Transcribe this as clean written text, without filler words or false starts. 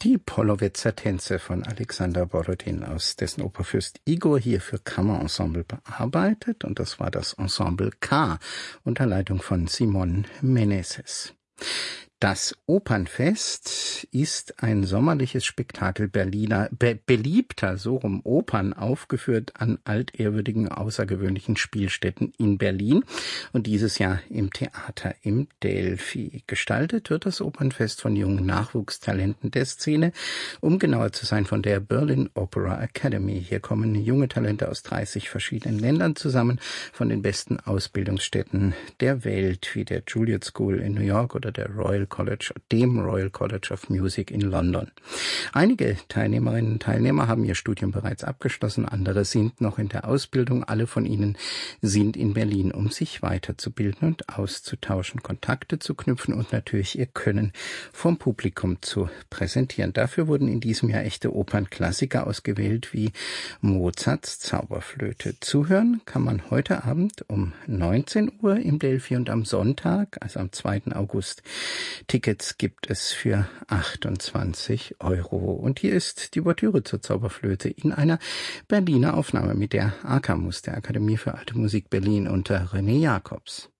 Die Pollowitzer Tänze von Alexander Borodin, aus dessen Oper Fürst Igor hier für Kammerensemble bearbeitet, und das war das Ensemble K unter Leitung von Simon Meneses. Das Opernfest ist ein sommerliches Spektakel beliebter, so rum Opern, aufgeführt an altehrwürdigen, außergewöhnlichen Spielstätten in Berlin und dieses Jahr im Theater im Delphi. Gestaltet wird das Opernfest von jungen Nachwuchstalenten der Szene, um genauer zu sein von der Berlin Opera Academy. Hier kommen junge Talente aus 30 verschiedenen Ländern zusammen, von den besten Ausbildungsstätten der Welt, wie der Juilliard School in New York oder dem Royal College of Music in London. Einige Teilnehmerinnen und Teilnehmer haben ihr Studium bereits abgeschlossen, andere sind noch in der Ausbildung. Alle von ihnen sind in Berlin, um sich weiterzubilden und auszutauschen, Kontakte zu knüpfen und natürlich ihr Können vom Publikum zu präsentieren. Dafür wurden in diesem Jahr echte Opernklassiker ausgewählt, wie Mozarts Zauberflöte. Zuhören kann man heute Abend um 19 Uhr im Delphi und am Sonntag, also am 2. August, Tickets gibt es für 28 €. Und hier ist die Ouvertüre zur Zauberflöte in einer Berliner Aufnahme mit der AKAMUS, der Akademie für Alte Musik Berlin, unter René Jacobs.